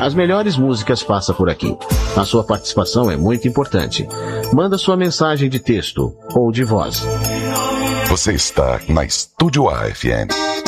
As melhores músicas passam por aqui. A sua participação é muito importante. Manda sua mensagem de texto ou de voz. Você está na Estúdio A FM.